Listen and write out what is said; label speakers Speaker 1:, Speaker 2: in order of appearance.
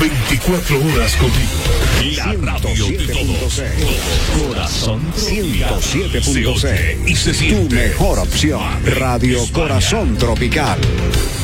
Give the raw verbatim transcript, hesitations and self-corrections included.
Speaker 1: veinticuatro horas contigo. La radio de todos. Corazón
Speaker 2: ciento siete punto seis.
Speaker 1: Y se siente.
Speaker 2: Tu mejor opción. Radio Corazón Tropical.